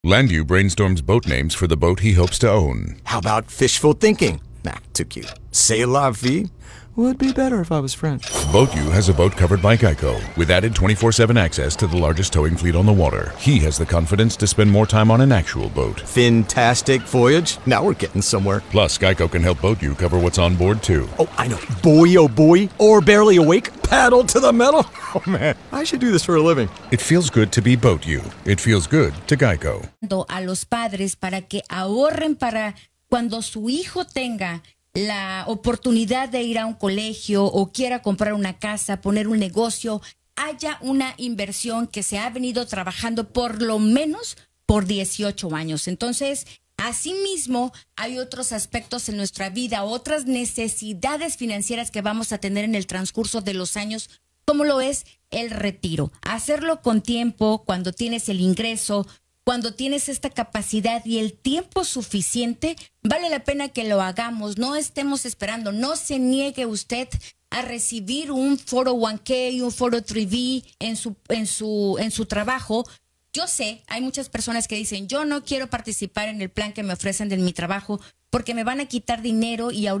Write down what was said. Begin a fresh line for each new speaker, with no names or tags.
Landu brainstorms boat names for the boat he hopes to own.
How about fishful thinking? Nah, too cute. C'est la vie would be better if I was French.
BoatU has a boat covered by Geico, with added 24/7 access to the largest towing fleet on the water. He has the confidence to spend more time on an actual boat.
Fantastic voyage. Now we're getting somewhere.
Plus, Geico can help BoatU cover what's on board, too.
Oh, I know. Boy, oh boy. Or barely awake. Paddle to the metal. Oh, man. I should do this for a living.
It feels good to be BoatU. It feels good to Geico.
A los padres para que ahorren para cuando su hijo tenga la oportunidad de ir a un colegio o quiera comprar una casa, poner un negocio, haya una inversión que se ha venido trabajando por lo menos por 18 años. Entonces, asimismo, hay otros aspectos en nuestra vida, otras necesidades financieras que vamos a tener en el transcurso de los años, como lo es el retiro. Hacerlo con tiempo, cuando tienes el ingreso, cuando tienes esta capacidad y el tiempo suficiente, vale la pena que lo hagamos. No estemos esperando, no se niegue usted a recibir un 401k y un 403b en su trabajo. Yo sé, hay muchas personas que dicen, yo no quiero participar en el plan que me ofrecen de mi trabajo porque me van a quitar dinero y ahorita